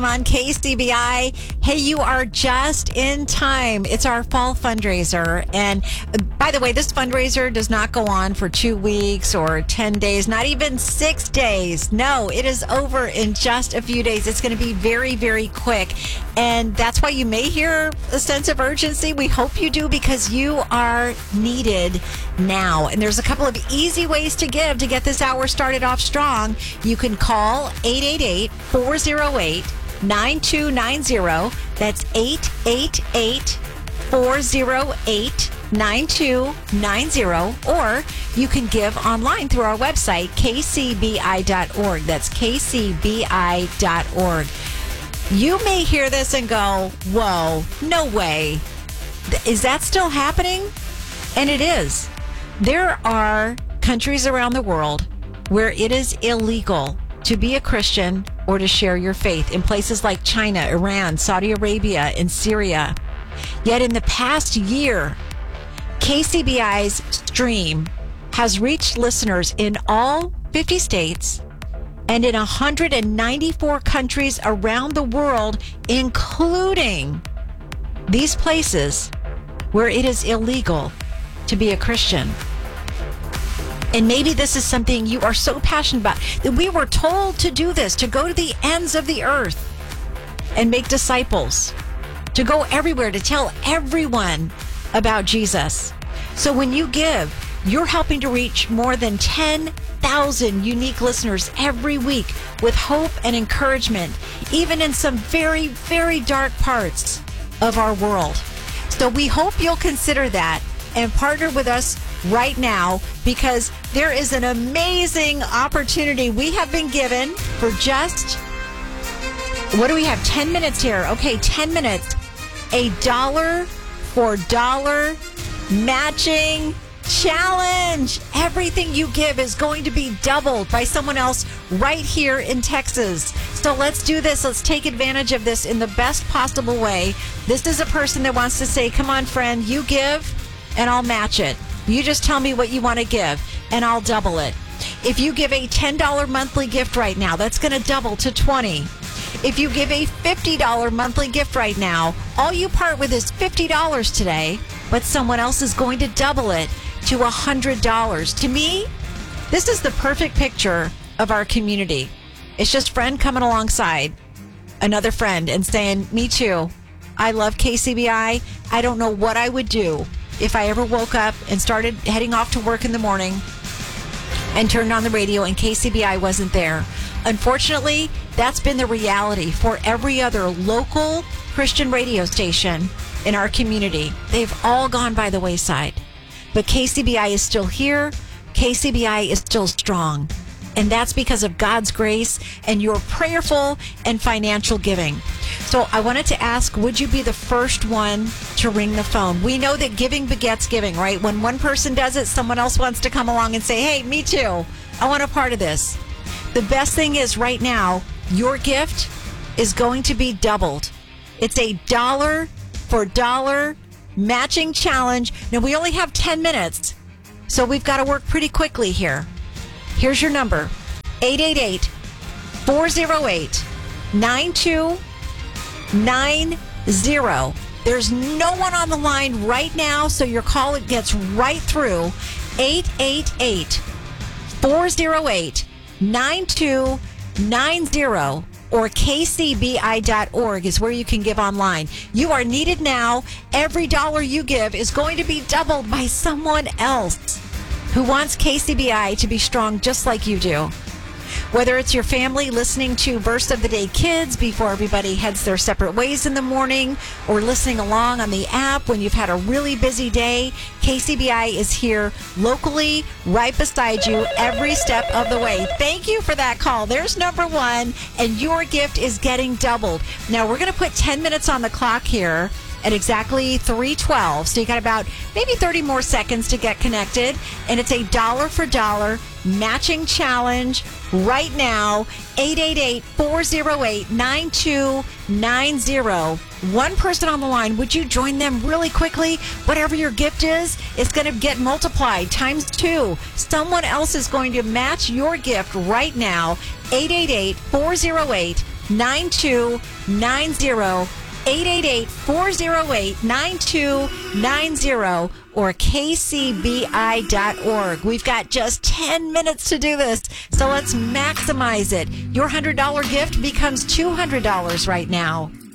on KCBI. Hey, you are just in time. It's our fall fundraiser. And by the way, this fundraiser does not go on for 2 weeks or 10 days, not even 6 days. No, it is over in just a few days. It's going to be very, very quick. And that's why you may hear a sense of urgency. We hope you do, because you are needed now. And there's a couple of easy ways to give to get this hour started off strong. You can call 888-408-9290. That's 888-408-9290. Or you can give online through our website, kcbi.org. That's kcbi.org. You may hear this and go, whoa, no way. Is that still happening? And it is. There are countries around the world where it is illegal to be a Christian or to share your faith, in places like China, Iran, Saudi Arabia, and Syria. Yet in the past year, KCBI's stream has reached listeners in all 50 states and in 194 countries around the world, including these places where it is illegal to be a Christian. And maybe this is something you are so passionate about that we were told to do this, to go to the ends of the earth and make disciples, to go everywhere, to tell everyone about Jesus. So when you give, you're helping to reach more than 10,000 unique listeners every week with hope and encouragement, even in some very, very dark parts of our world. So we hope you'll consider that and partner with us right now, because there is an amazing opportunity we have been given for just, what do we have, 10 minutes here? Okay, 10 minutes. A dollar for dollar matching challenge. Everything you give is going to be doubled by someone else right here in Texas. So let's do this. Let's take advantage of this in the best possible way. This is a person that wants to say, come on, friend, you give and I'll match it. You just tell me what you want to give and I'll double it. If you give a $10 monthly gift right now, that's going to double to $20. If you give a $50 monthly gift right now, all you part with is $50 today, but someone else is going to double it to $100. To me, this is the perfect picture of our community. It's just friend coming alongside another friend and saying, me too. I love KCBI. I don't know what I would do if I ever woke up and started heading off to work in the morning and turned on the radio and KCBI wasn't there. Unfortunately, that's been the reality for every other local Christian radio station in our community. They've all gone by the wayside. But KCBI is still here. KCBI is still strong. And that's because of God's grace and your prayerful and financial giving. So I wanted to ask, would you be the first one to ring the phone? We know that giving begets giving, right? When one person does it, someone else wants to come along and say, hey, me too. I want a part of this. The best thing is right now, your gift is going to be doubled. It's a dollar for dollar matching challenge. Now, we only have 10 minutes, so we've got to work pretty quickly here. Here's your number, 888-408-9290. There's no one on the line right now, so your call gets right through. 888-408-9290 or kcbi.org is where you can give online. You are needed now. Every dollar you give is going to be doubled by someone else who wants KCBI to be strong just like you do. Whether it's your family listening to Verse of the Day Kids before everybody heads their separate ways in the morning, or listening along on the app when you've had a really busy day, KCBI is here locally, right beside you every step of the way. Thank you for that call. There's number one, and your gift is getting doubled. Now, we're going to put 10 minutes on the clock here at exactly 3:12. So you got about maybe 30 more seconds to get connected. And it's a dollar for dollar matching challenge right now. 888-408-9290. One person on the line. Would you join them really quickly? Whatever your gift is, it's going to get multiplied times 2. Someone else is going to match your gift right now. 888-408-9290. 888-408-9290. 888-408-9290 or kcbi.org. We've got just 10 minutes to do this, so let's maximize it. Your $100 gift becomes $200 right now.